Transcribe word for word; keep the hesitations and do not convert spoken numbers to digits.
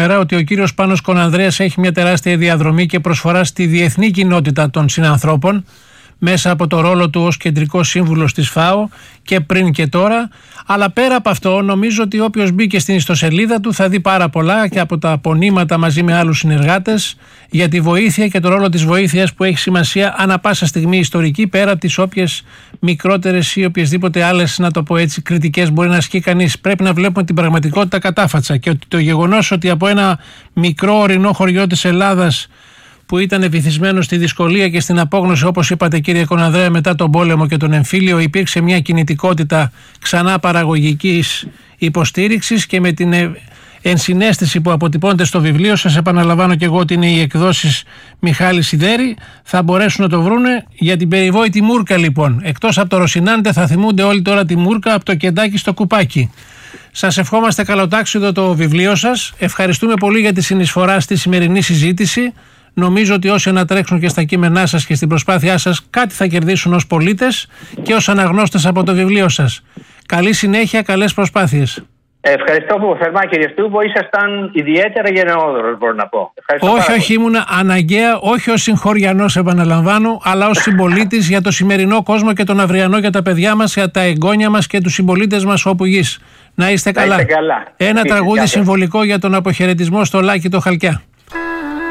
σήμερα ότι ο κύριος Πάνος Κονανδρέας έχει μια τεράστια διαδρομή και προσφορά στη διεθνή κοινότητα των συνανθρώπων μέσα από το ρόλο του ως κεντρικός σύμβουλος της ΦΑΟ και πριν και τώρα. Αλλά πέρα από αυτό, νομίζω ότι όποιος μπήκε στην ιστοσελίδα του θα δει πάρα πολλά και από τα απονήματα μαζί με άλλους συνεργάτες για τη βοήθεια και το ρόλο της βοήθειας που έχει σημασία ανά πάσα στιγμή ιστορική, πέρα από τις όποιες μικρότερες ή οποιασδήποτε άλλες, να το πω έτσι, κριτικές μπορεί να ασκεί κανείς. Πρέπει να βλέπουμε την πραγματικότητα κατάφατσα και ότι το γεγονός ότι από ένα μικρό ορεινό χωριό της Ελλάδας που ήταν βυθισμένο στη δυσκολία και στην απόγνωση, όπως είπατε κύριε Κονανδρέα, μετά τον πόλεμο και τον εμφύλιο, υπήρξε μια κινητικότητα ξανά παραγωγικής υποστήριξης και με την ενσυναίσθηση που αποτυπώνεται στο βιβλίο σας, επαναλαμβάνω και εγώ ότι είναι οι εκδόσεις Μιχάλη Σιδέρη, θα μπορέσουν να το βρούνε. Για την περιβόητη Μούρκα λοιπόν, εκτός από το Ρωσινάντε, θα θυμούνται όλοι τώρα τη Μούρκα από το κεντάκι στο κουπάκι. Σας ευχόμαστε καλοτάξιδο το βιβλίο σας. Ευχαριστούμε πολύ για τη συνεισφορά στη σημερινή συζήτηση. Νομίζω ότι όσοι ανατρέξουν και στα κείμενά σας και στην προσπάθειά σας, κάτι θα κερδίσουν ως πολίτες και ως αναγνώστες από το βιβλίο σας. Καλή συνέχεια, καλές προσπάθειες. Ευχαριστώ που θερμά κύριε Στούμπο, ήσασταν ιδιαίτερα γενναιόδωρος, μπορώ να πω. Ευχαριστώ. Όχι, όχι, ήμουν αναγκαία, όχι ως συγχωριανός, επαναλαμβάνω, αλλά ως συμπολίτης για το σημερινό κόσμο και τον αυριανό για τα παιδιά μας, για τα εγγόνια μας και τους συμπολίτες μας όπου γης. Να είστε καλά. Να είστε καλά. Ένα τραγούδι συμβολικό για τον αποχαιρετισμό στο Λάκη το Χαλκιά.